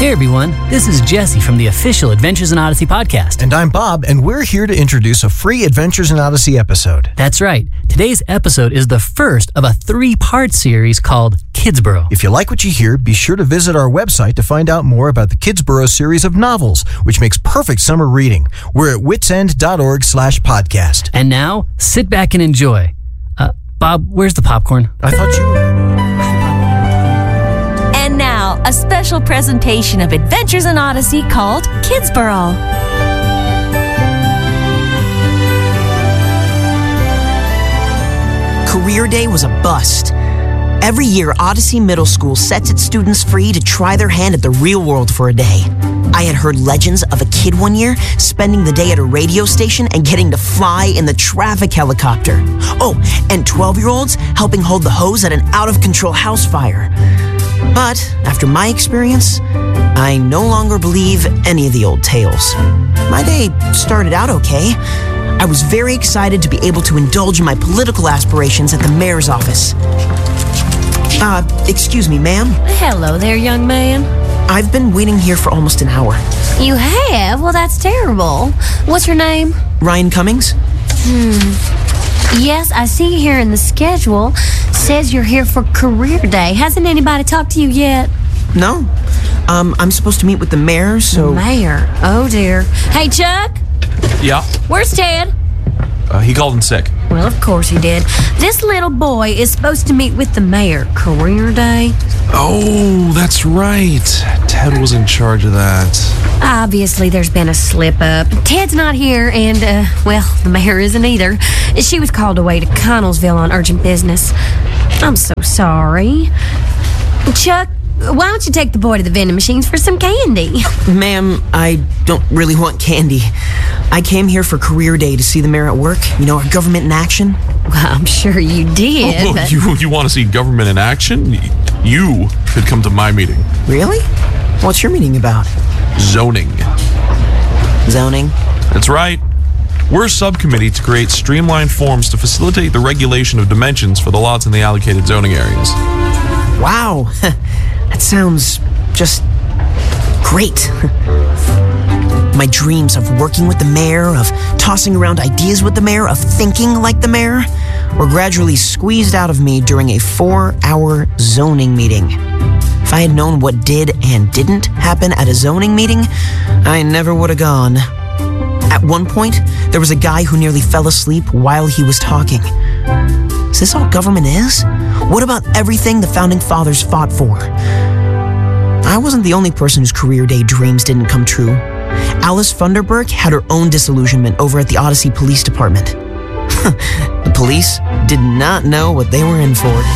Hey everyone, this is Jesse from the official Adventures in Odyssey podcast. And I'm Bob, and we're here to introduce a free Adventures in Odyssey episode. That's right. Today's episode is the first of a 3-part series called Kidsborough. If you like what you hear, be sure to visit our website to find out more about the Kidsborough series of novels, which makes perfect summer reading. We're at witsend.org/podcast. And now, sit back and enjoy. Bob, where's the popcorn? I thought you were... And now, a special presentation of Adventures in Odyssey called Kidsborough. Career Day was a bust. Every year, Odyssey Middle School sets its students free to try their hand at the real world for a day. I had heard legends of a kid one year spending the day at a radio station and getting to fly in the traffic helicopter. Oh, and 12-year-olds helping hold the hose at an out-of-control house fire. But after my experience, I no longer believe any of the old tales. My day started out okay. I was very excited to be able to indulge in my political aspirations at the mayor's office. Excuse me, ma'am. Hello there, young man. I've been waiting here for almost an hour. You have? Well, that's terrible. What's your name? Ryan Cummings? Yes, I see here in the schedule. Says you're here for Career Day. Hasn't anybody talked to you yet? No. I'm supposed to meet with the mayor, so... Mayor? Oh, dear. Hey, Chuck? Yeah? Where's Ted? He called in sick. Well, of course he did. This little boy is supposed to meet with the mayor. Career Day? Oh, that's right. Ted was in charge of that. Obviously, there's been a slip-up. Ted's not here, and, the mayor isn't either. She was called away to Connellsville on urgent business. I'm so sorry. Chuck, why don't you take the boy to the vending machines for some candy? Ma'am, I don't really want candy. I came here for Career Day to see the mayor at work. You know, our government in action. Well, I'm sure you did. Oh, but... you want to see government in action? You could come to my meeting. Really? What's your meeting about? Zoning. Zoning? That's right. We're a subcommittee to create streamlined forms to facilitate the regulation of dimensions for the lots in the allocated zoning areas. Wow. That sounds just great. My dreams of working with the mayor, of tossing around ideas with the mayor, of thinking like the mayor, were gradually squeezed out of me during a 4-hour zoning meeting. If I had known what did and didn't happen at a zoning meeting, I never would have gone. At one point, there was a guy who nearly fell asleep while he was talking. Is this all government is? What about everything the Founding Fathers fought for? I wasn't the only person whose Career Day dreams didn't come true. Alice Funderburk had her own disillusionment over at the Odyssey Police Department. The police did not know what they were in for.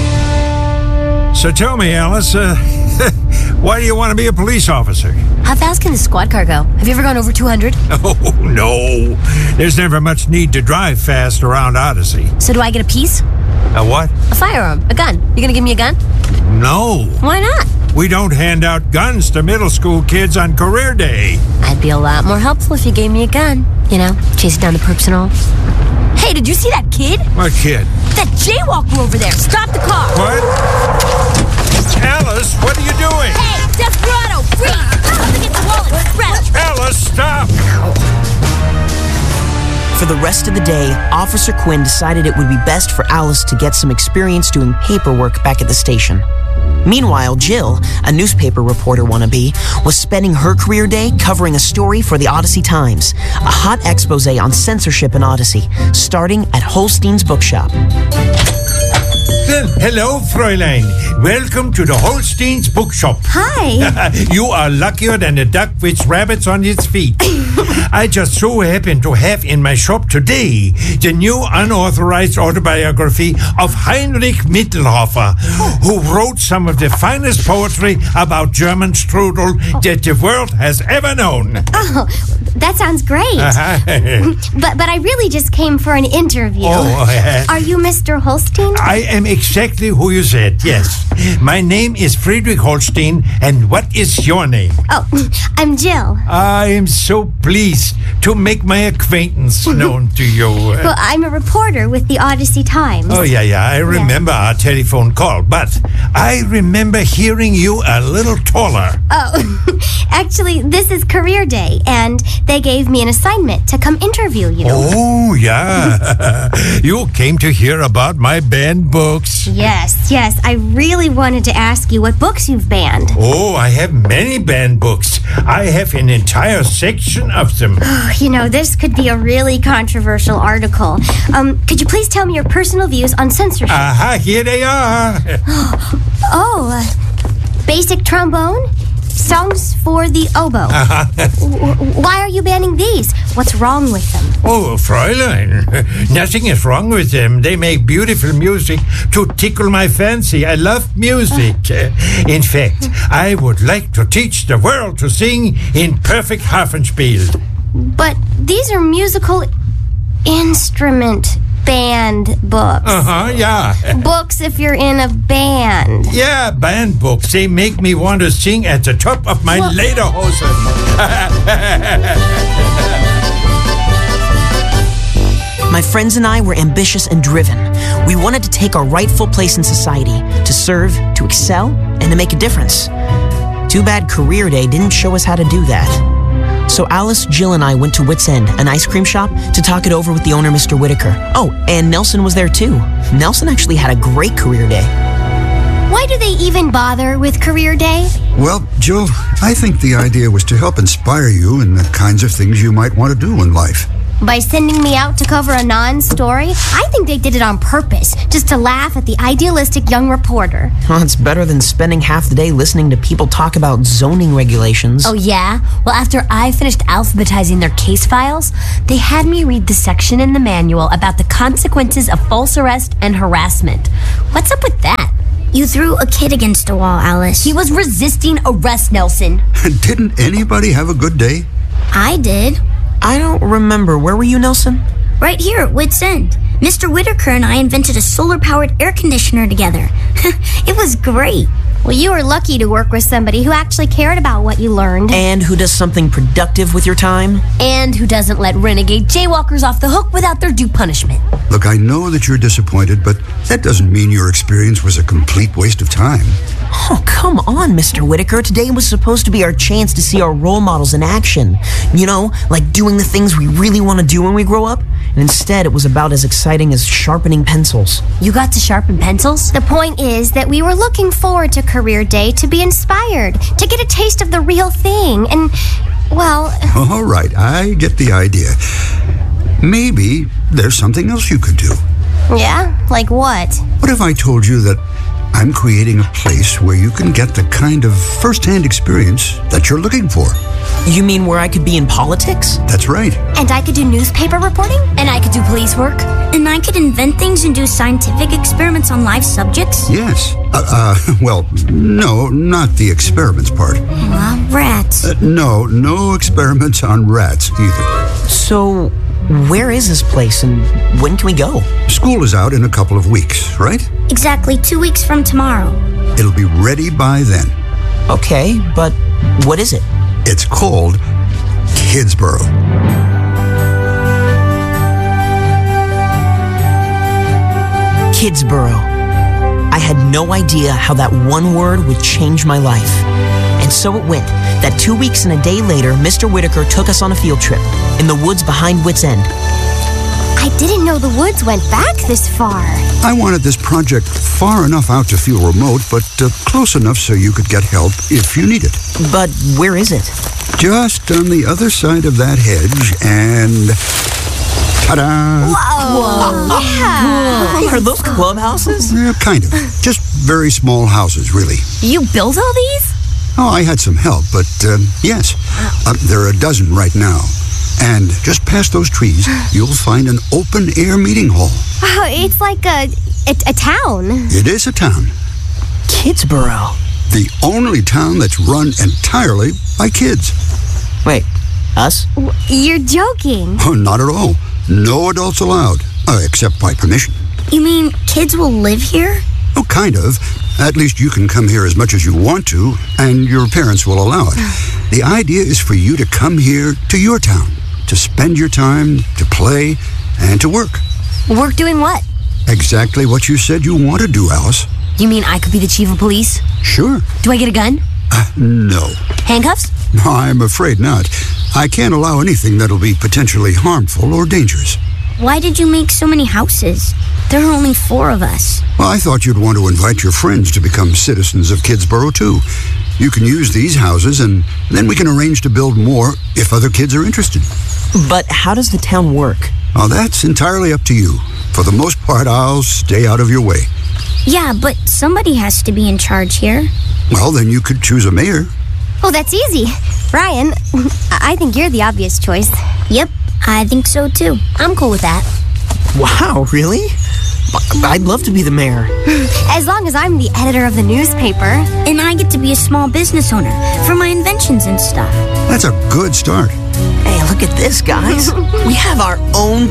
So tell me, Alice, why do you want to be a police officer? How fast can the squad car go? Have you ever gone over 200? Oh, no. There's never much need to drive fast around Odyssey. So do I get a piece? A what? A firearm. A gun. You gonna give me a gun? No. Why not? We don't hand out guns to middle school kids on Career Day. I'd be a lot more helpful if you gave me a gun. You know, chase down the perps and all. Hey, did you see that kid? What kid? That jaywalker over there. Stop the car. What? Alice, what are you doing? Hey, Desperado, freeze! Let me get the wallet. Fresh. Alice, stop! For the rest of the day, Officer Quinn decided it would be best for Alice to get some experience doing paperwork back at the station. Meanwhile, Jill, a newspaper reporter wannabe, was spending her Career Day covering a story for the Odyssey Times, a hot expose on censorship in Odyssey, starting at Holstein's Bookshop. Well, hello, Fräulein. Welcome to the Holstein's Bookshop. Hi. You are luckier than a duck with rabbits on its feet. I just so happen to have in my shop today the new unauthorized autobiography of Heinrich Mittelhofer, who wrote some of the finest poetry about German strudel that the world has ever known. Oh, that sounds great. But I really just came for an interview. Are you Mr. Holstein? I am exactly who you said, yes. My name is Friedrich Holstein, and what is your name? Oh, I'm Jill. I am so pleased pleased to make my acquaintance known to you. Well, I'm a reporter with the Odyssey Times. Oh, yeah. I remember our telephone call, but I remember hearing you a little taller. Oh, actually, this is Career Day, and they gave me an assignment to come interview you. Oh, yeah. You came to hear about my banned books. Yes. I really wanted to ask you what books you've banned. Oh, I have many banned books. I have an entire section of them. This could be a really controversial article. Could you please tell me your personal views on censorship? Aha, here they are. Basic trombone? Songs for the oboe. Why are you banning these? What's wrong with them? Oh, Fräulein, nothing is wrong with them. They make beautiful music to tickle my fancy. I love music. In fact, I would like to teach the world to sing in perfect Harfenspiel. But these are musical instrument band books. Yeah. Books if you're in a band. Yeah, band books. They make me want to sing at the top of my lederhosen. My friends and I were ambitious and driven. We wanted to take our rightful place in society, to serve, to excel, and to make a difference. Too bad Career Day didn't show us how to do that. So Alice, Jill, and I went to Wits End, an ice cream shop, to talk it over with the owner, Mr. Whitaker. Oh, and Nelson was there too. Nelson actually had a great career day. Why do they even bother with Career Day? Well, Jill, I think the idea was to help inspire you in the kinds of things you might want to do in life. By sending me out to cover a non-story? I think they did it on purpose, just to laugh at the idealistic young reporter. Well, it's better than spending half the day listening to people talk about zoning regulations. Oh, yeah? Well, after I finished alphabetizing their case files, they had me read the section in the manual about the consequences of false arrest and harassment. What's up with that? You threw a kid against a wall, Alice. He was resisting arrest, Nelson. Didn't anybody have a good day? I did. I don't remember. Where were you, Nelson? Right here at Wits End. Mr. Whitaker and I invented a solar-powered air conditioner together. It was great. Well, you were lucky to work with somebody who actually cared about what you learned. And who does something productive with your time. And who doesn't let renegade jaywalkers off the hook without their due punishment. Look, I know that you're disappointed, but that doesn't mean your experience was a complete waste of time. Oh, come on, Mr. Whitaker. Today was supposed to be our chance to see our role models in action. Like doing the things we really want to do when we grow up. And instead, it was about as exciting as sharpening pencils. You got to sharpen pencils? The point is that we were looking forward to Career Day to be inspired, to get a taste of the real thing, and, well... All right, I get the idea. Maybe there's something else you could do. Yeah? Like what? What if I told you that I'm creating a place where you can get the kind of first-hand experience that you're looking for? You mean where I could be in politics? That's right. And I could do newspaper reporting? And I could do police work? And I could invent things and do scientific experiments on live subjects? Yes. Well, no, not the experiments part. Rats. No experiments on rats either. So, where is this place and when can we go? School is out in a couple of weeks, right? Exactly 2 weeks from tomorrow. It'll be ready by then. Okay, but what is it? It's called Kidsboro. Kidsboro. I had no idea how that one word would change my life. And so it went that 2 weeks and a day later, Mr. Whitaker took us on a field trip in the woods behind Wits End. I didn't know the woods went back this far. I wanted this project far enough out to feel remote, but close enough so you could get help if you need it. But where is it? Just on the other side of that hedge, and... ta-da! Whoa! Yeah. Are those clubhouses? Yeah, kind of. Just very small houses, really. You built all these? Oh, I had some help, but yes. There are a dozen right now. And just past those trees, you'll find an open-air meeting hall. Oh, it's like a town. It is a town. Kidsboro. The only town that's run entirely by kids. Wait, us? You're joking. Oh, not at all. No adults allowed, except by permission. You mean kids will live here? Oh, kind of. At least you can come here as much as you want to, and your parents will allow it. The idea is for you to come here to your town, to spend your time, to play, and to work. Work doing what? Exactly what you said you want to do, Alice. You mean I could be the chief of police? Sure. Do I get a gun? No. Handcuffs? No, I'm afraid not. I can't allow anything that'll be potentially harmful or dangerous. Why did you make so many houses? There are only 4 of us. Well, I thought you'd want to invite your friends to become citizens of Kidsborough, too. You can use these houses, and then we can arrange to build more if other kids are interested. But how does the town work? Well, that's entirely up to you. For the most part, I'll stay out of your way. Yeah, but somebody has to be in charge here. Well, then you could choose a mayor. Oh, that's easy. Ryan, I think you're the obvious choice. Yep, I think so too. I'm cool with that. Wow, really? I'd love to be the mayor. As long as I'm the editor of the newspaper. And I get to be a small business owner for my inventions and stuff. That's a good start. Hey, look at this, guys. We have our own